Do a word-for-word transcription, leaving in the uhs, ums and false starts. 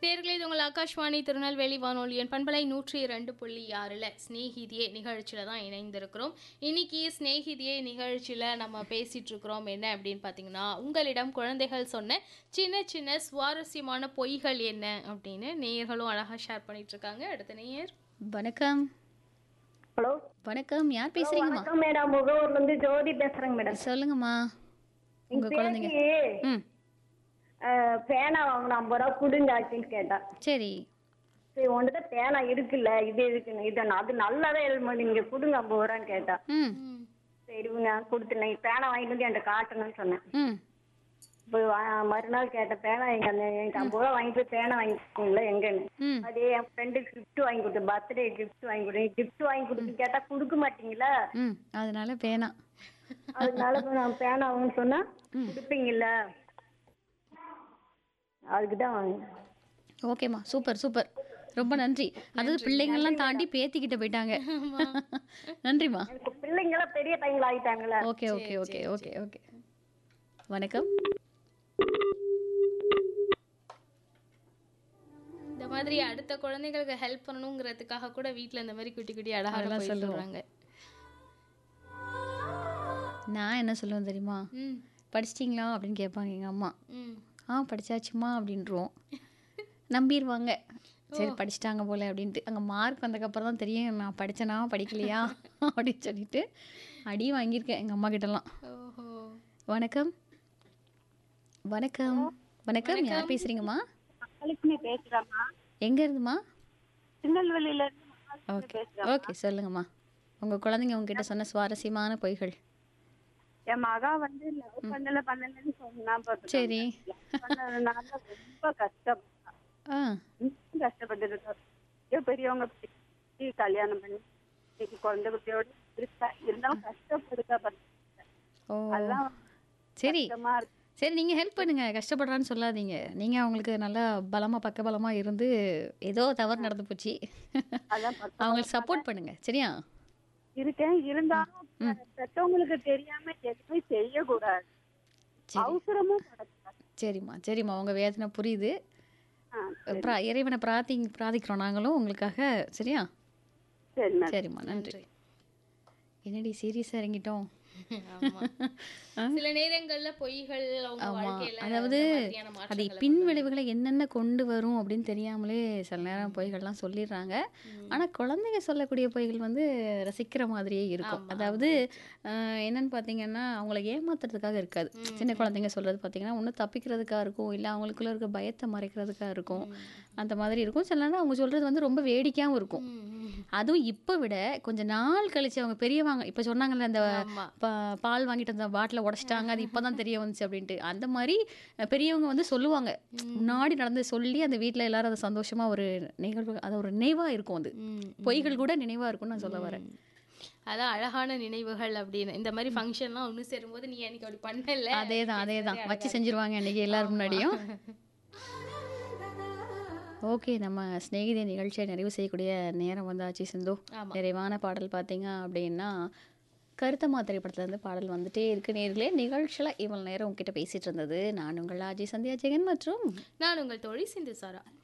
நேர்களே இது உங்கள் ஆகாஷ்வாணி திருநெல்வேலி வானொலியின் பண்பலை நூற்றி இரண்டு புள்ளி ஆறில் ஸ்நேகிதியே நிகழ்ச்சியில் தான் இணைந்திருக்கிறோம். இன்னைக்கு ஸ்நேகிதியே நிகழ்ச்சியில் நம்ம பேசிகிட்டு இருக்கிறோம் என்ன அப்படின்னு பார்த்தீங்கன்னா, உங்களிடம் குழந்தைகள் சொன்ன சின்ன சின்ன சுவாரஸ்யமான பொய்கள் என்ன அப்படின்னு நேயர்களும் அழகாக ஷேர் பண்ணிட்டு இருக்காங்க. அடுத்த நேயர். வணக்கம். ஹலோ வணக்கம். யார் பேசுறீங்கம்மா? வணக்கம் மேடம், முகவூர்ல இருந்து ஜோதி பேசுறேங்க மேடம். சொல்லுங்கம்மா. உங்க குழந்தைங்க ம் அஹ், பேனா வாங்கணும் ஐம்பது ரூபா கொடுங்க ஆச்சுன்னு கேட்டா. சரி. சரி உன்கிட்ட பேனா இருக்குல்ல, இது இருக்குன்னு இது அது நல்லாவே எழுத நீங்க கொடுங்க ஐம்பது ரூபான்னு கேட்டா. ம் சரி நான் கொடுத்துனேன், பேனா வாங்கிட்டு வந்து என்கிட்ட காட்டணும்னு சொன்னேன். ம் இப்போ வா- மறுநாள் கேட்ட பேனா எங்க அந்த எனக்கு ஐம்பது ரூபா வாங்கிட்டு போய் பேனா வாங்கிக்கோங்களா எங்கன்னு. ம் அதே என் ஃப்ரெண்டுக்கு கிஃப்ட் வாங்கி கொடுத்து, பர்த்டே கிஃப்ட் வாங்கி கொடுத்து, கிஃப்ட் வாங்கி கொடுத்து கேட்டா கொடுக்க மாட்டீங்களா, ம் அதனால பேனா. அதனால இப்ப நான் பேனா வாங்கன்னு சொன்னா கொடுப்பீங்கல்ல, அதுக்குதான் வாங்க. ஓகேம்மா, சூப்பர் சூப்பர், ரொம்ப நன்றி. அதாவது பிள்ளைங்கள்லாம் தாண்டி பேத்திக்கிட்ட போயிட்டாங்க. நன்றிம்மா. எனக்கு பிள்ளைங்களாம் பெரிய பையங்களா ஆயிட்டாங்களா. Okay okay okay okay okay. வணக்கம். இந்த மாதிரி அடுத்த குழந்தைகளுக்கு ஹெல்ப் பண்ணணுங்கிறதுக்காக கூட வீட்டில் இந்த மாதிரி குட்டி குட்டி அழகாக அதெல்லாம் சொல்லுவாங்க. நான் என்ன சொல்லுவேன் தெரியுமா? ம் படிச்சிட்டிங்களா அப்படின்னு கேட்பாங்க எங்கள் அம்மா. ம் ஆ படிச்சாச்சுமா அப்படின்றோம். நம்பிடுவாங்க, சரி படிச்சிட்டாங்க போல அப்படின்ட்டு. அங்கே மார்க் வந்ததுக்கப்புறம் தான் தெரியும் நான் படித்தேனா படிக்கலையா அப்படின்னு சொல்லிட்டு அடி வாங்கியிருக்கேன் எங்கள் அம்மா கிட்டலாம். ஓஹோ. வணக்கம். வணக்கம். வணக்கம். யார் பேசுறீங்கம்மா? மகாலட்சுமி பேசுறேம்மா, எங்கே இருந்துமா? திருநெல்வேலியில இருந்து ஓகே ஓகே சொல்லுங்கம்மா. உங்கள் குழந்தைங்க உங்ககிட்ட சொன்ன சுவாரஸ்யமான பொய்கள். என் மகா வந்து லவ் பண்ணல பண்ணலன்னு சொன்னா பாத்துக்கோங்க. சரி. பண்ணதுனால ரொம்ப கஷ்டப்பட்டா, ஆ ரொம்ப கஷ்டப்பட்டு இருக்கா. பெரியவங்க பத்தி கல்யாணம் பண்ணி இன்னைக்கு குழந்தை குட்டியோட இருக்கா, இருந்தாலும் கஷ்டப்படுக்கா பாத்துக்கோங்க. ஓ அதெல்லாம் சரி கஷ்டமா இருக்கு. சரி, நீங்கள் ஹெல்ப் பண்ணுங்க, கஷ்டப்படுறான்னு சொல்லாதீங்க. நீங்கள் அவங்களுக்கு நல்லா பலமாக பக்க பலமாக இருந்து ஏதோ தவறு நடந்து போச்சு அதான் பக்கம் அவங்களுக்கு சப்போர்ட் பண்ணுங்க, சரியா? இருக்கேன், இருந்தாலும் பெற்றவங்களுக்கு தெரியாம எதுவுமே செய்யக்கூடாது, சரி அவசரமும் படக்கூடாது. சரிம்மா சரிம்மா உங்கள் வேதனை புரியுது. ஆ, பிரா இறைவனை பிரார்த்தி பிரார்த்திக்கிறோம் நாங்களும் உங்களுக்காக, சரியா? சரி மேடம். சரிம்மா, நன்றி. என்னடி சீரியஸாக இறங்கிட்டோம்? ஆமா. சில நேரங்கள்ல பொய்கள் அவங்க ஆமா, வாழ்க்கையில அதாவது இந்த மாதிரியான அது மாற்றங்களை பின் கொண்டு விளைவுகளை என்னென்ன கொண்டு வரும் அப்படின்னு தெரியாமலே சில நேரம் பொய்கள்லாம் சொல்லிடுறாங்க. ஆனால் குழந்தைங்க சொல்லக்கூடிய பொய்கள் வந்து ரசிக்கிற மாதிரியே இருக்கும். ஆமா, அதாவது அஹ், என்னன்னு பார்த்தீங்கன்னா அவங்கள ஏமாத்துறதுக்காக இருக்காது. சின்ன குழந்தைங்க சொல்கிறது பார்த்தீங்கன்னா ஒன்று தப்பிக்கிறதுக்காக இருக்கும், இல்லை அவங்களுக்குள்ள இருக்க பயத்தை மறைக்கிறதுக்காக இருக்கும். அந்த மாதிரி இருக்கும். சில நேரம் அவங்க சொல்கிறது வந்து ரொம்ப வேடிக்கையாகவும் இருக்கும். ம், ம். அதுவும் இப்போ விட கொஞ்ச நாள் கழிச்சு அவங்க பெரியவாங்க இப்போ சொன்னாங்கல்ல அந்த ஆமா. பா- பால் வாங்கிட்டு அந்த பாட்டிலை உடச்சிட்டாங்க, அது இப்போதான் தெரிய வந்துச்சு அப்படின்ட்டு. அந்த மாதிரி அஹ், பெரியவங்க வந்து சொல்லுவாங்க. முன்னாடி நடந்து சொல்லி அந்த வீட்டில் எல்லாரும் அதை சந்தோஷமா ஒரு நிகழ்வு, அது ஒரு நினைவா இருக்கும். அது ம், பொய்கள் கூட நினைவா இருக்கும்னு நான் சொல்ல வரேன். அதான் அழகான நினைவுகள் அப்படின்னு. இந்த மாதிரி ஃபங்க்ஷன்லாம் ஒன்று சேரும்போது நீ அன்னைக்கு அப்படி பண்ணல, அதே தான் அதே தான் வச்சு செஞ்சிருவாங்க இன்னைக்கு எல்லாரும் முன்னாடியும். ஓகே, நம்ம ஸ்நேகிதே நிகழ்ச்சியை நிறைவு செய்யக்கூடிய நேரம் வந்தாச்சு சிந்து. ஆமா. நிறைவான பாடல் பார்த்தீங்க அப்படின்னா கருத்தம்மா திரைப்படத்துலேருந்து பாடல் வந்துட்டே இருக்கு. நேர்களே, நிகழ்ச்சியில் இவ்வளோ நேரம் உங்ககிட்ட பேசிட்டு இருந்தது நான் உங்கள் ஆஜி சந்தியா ஜெகன் மற்றும் நான் உங்கள் தோழி சிந்து சாரா.